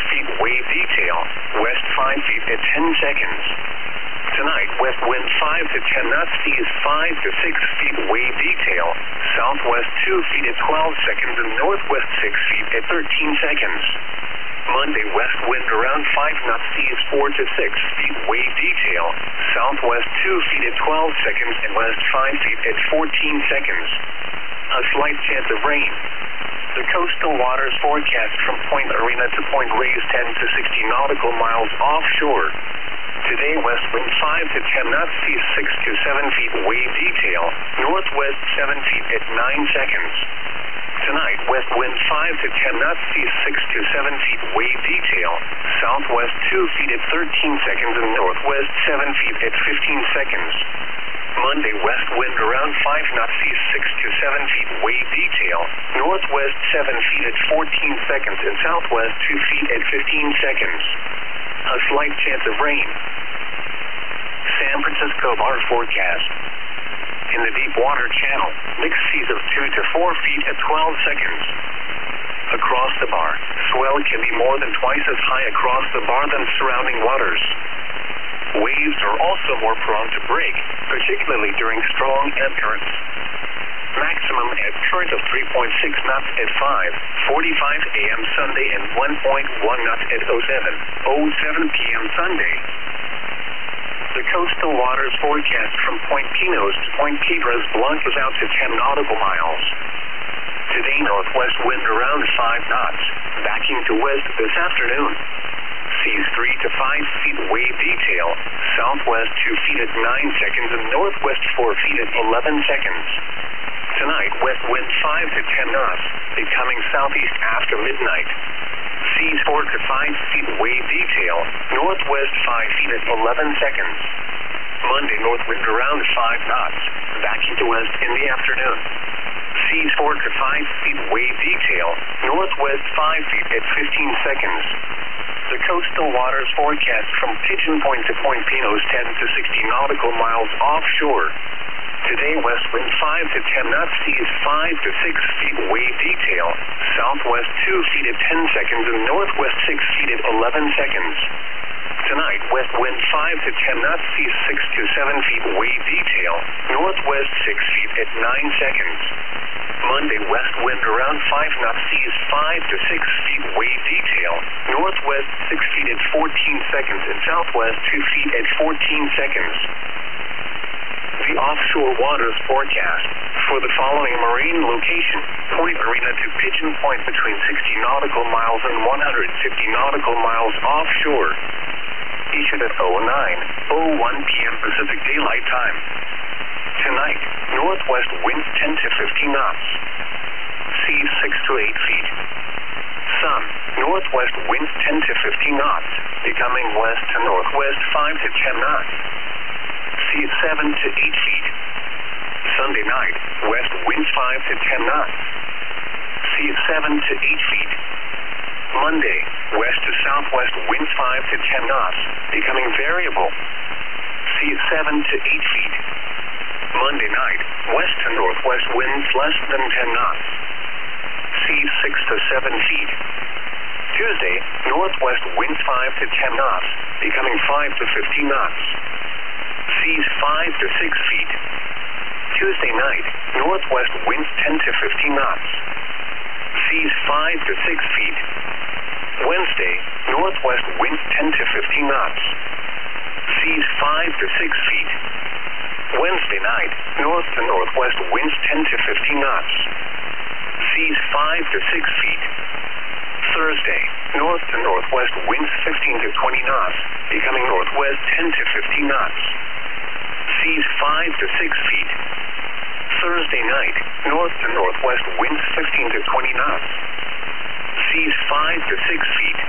feet wave detail, west 5 feet at 10 seconds. Tonight, west wind 5 to 10 knots, seas 5 to 6 feet wave detail, southwest 2 feet at 12 seconds, and northwest 6 feet at 13 seconds. Monday, west wind around 5 knots, seas 4 to 6 feet wave detail, southwest 2 feet at 12 seconds, and west 5 feet at 14 seconds. A slight chance of rain. The coastal waters forecast from Point Arena to Point Reyes 10 to 60 nautical miles offshore. Today, west wind 5 to 10 knots, seas 6 to 7 feet wave detail, northwest 7 feet at 9 seconds. Tonight, west wind 5 to 10 knots, seas 6 to 7 feet wave detail, southwest 2 feet at 13 seconds, and northwest 7 feet at 15 seconds. Monday, west wind around 5 knots, seas 6 to 7 feet wave detail, northwest 7 feet at 14 seconds, and southwest 2 feet at 15 seconds. A slight chance of rain. San Francisco bar forecast. In the deep water channel, mixed seas of 2 to 4 feet at 12 seconds. Across the bar, swell can be more than twice as high across the bar than surrounding waters. Waves are also more prone to break, particularly during strong ebb currents. Maximum ebb current of 3.6 knots at 5:45 a.m. Sunday and 1.1 knots at 07:07 p.m. Sunday. The coastal waters forecast from Point Pinos to Point Piedras Blancas out to 10 nautical miles. Today, northwest wind around 5 knots, backing to west this afternoon. Seas 3 to 5 feet wave detail, southwest 2 feet at 9 seconds, and northwest 4 feet at 11 seconds. Tonight, west wind 5 to 10 knots, becoming southeast after midnight. Seas 4 to 5 feet wave detail, northwest 5 feet at 11 seconds. Monday, north wind around 5 knots, backing to west in the afternoon. Seas 4 to 5 feet wave detail, northwest 5 feet at 15 seconds. The coastal waters forecast from Pigeon Point to Point Pinos 10 to 60 nautical miles offshore. Today, west wind 5 to 10 knots, seas 5 to 6 feet wave detail, southwest 2 feet at 10 seconds, and northwest 6 feet at 11 seconds. Tonight, west wind 5 to 10 knots, seas 6 to 7 feet wave detail, northwest 6 feet at 9 seconds. Monday, west wind around 5 knots, seas 5 to 6 feet wave detail, northwest 6 feet at 14 seconds, and southwest 2 feet at 14 seconds. The offshore waters forecast for the following marine location: Point Arena to Pigeon Point between 60 nautical miles and 150 nautical miles offshore. Issued at 09:01 p.m. Pacific Daylight Time. Tonight, northwest winds 10 to 15 knots. Seas 6 to 8 feet. Sun, northwest winds 10 to 15 knots, becoming west to northwest 5 to 10 knots. Seas 7 to 8 feet. Sunday night, west winds 5 to 10 knots. Seas 7 to 8 feet. Monday, west to southwest winds 5 to 10 knots, becoming variable. Seas 7 to 8 feet. Monday night, west to northwest winds less than 10 knots. Seas 6 to 7 feet. Tuesday, northwest winds 5 to 10 knots, becoming 5 to 15 knots. Seas 5 to 6 feet. Tuesday night, northwest winds 10 to 15 knots. Seas 5 to 6 feet. Wednesday, northwest winds 10 to 15 knots. Seas 5 to 6 feet. Wednesday night, north to northwest winds 10 to 15 knots. Seas 5 to 6 feet. Thursday, north to northwest winds 15 to 20 knots, becoming northwest 10 to 15 knots. Seas 5 to 6 feet. Thursday night, north to northwest winds 15 to 20 knots. Seas 5 to 6 feet.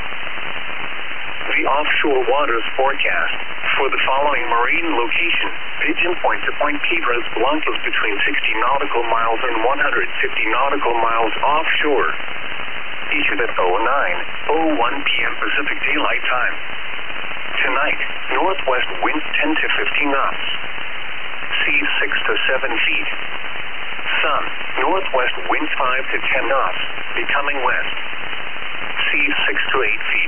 The offshore waters forecast for the following marine location: Pigeon Point to Point Piedras Blancas between 60 nautical miles and 150 nautical miles offshore. Issued at 09:01 p.m. Pacific Daylight Time. Tonight, northwest winds 10 to 15 knots. Seas 6 to 7 feet. Sun, northwest winds 5 to 10 knots, becoming west. Seas 6 to 8 feet.